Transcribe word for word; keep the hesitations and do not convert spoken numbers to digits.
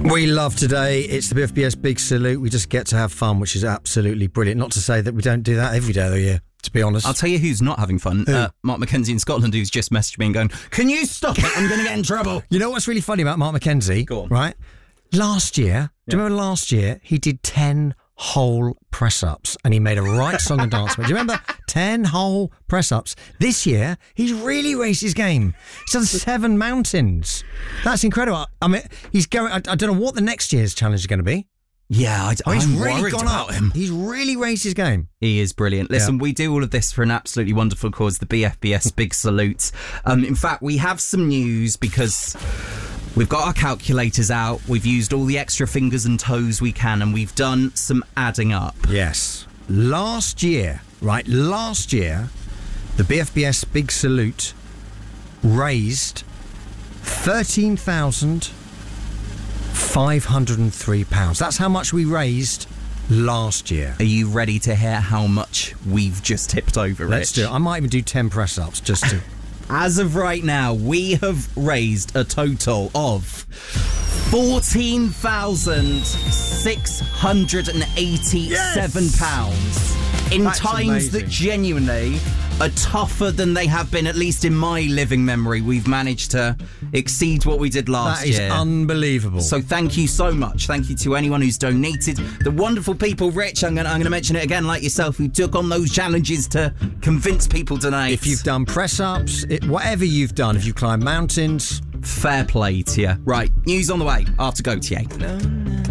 We love today. It's the B F B S Big Salute. We just get to have fun, which is absolutely brilliant. Not to say that we don't do that every day of the year, to be honest. I'll tell you who's not having fun. Uh, Mark McKenzie in Scotland, who's just messaged me and going, can you stop it? I'm going to get in trouble. You know what's really funny about Mark McKenzie? Go on. Right? Last year, do you remember last year, he did ten whole press-ups and he made a right song and dance. Do you remember? ten whole press-ups. This year, he's really raised his game. He's done seven mountains. That's incredible. I mean, he's going, I, I don't know what the next year's challenge is going to be. Yeah, I, Oh, he's I'm really worried gone about up. him. He's really raised his game. He is brilliant. Listen, Yeah. we do all of this for an absolutely wonderful cause, the B F B S Big Salute. Um, in fact, we have some news because we've got our calculators out. We've used all the extra fingers and toes we can, and we've done some adding up. Yes. Last year, right, last year, the B F B S Big Salute raised thirteen thousand five hundred three pounds. That's how much we raised last year. Are you ready to hear how much we've just tipped over, Rich? Let's do it. I might even do ten press-ups just to... As of right now, we have raised a total of fourteen thousand six hundred eighty-seven pounds in That's times amazing. that genuinely are tougher than they have been, at least in my living memory. We've managed to exceed what we did last That is year. unbelievable. So thank you so much. Thank you to anyone who's donated. The wonderful people, Rich, I'm going I'm to mention it again, like yourself, who took on those challenges to convince people to donate. if you've done press-ups, it, whatever you've done, if you climb mountains... Fair play to you. Right, news on the way after Gautier.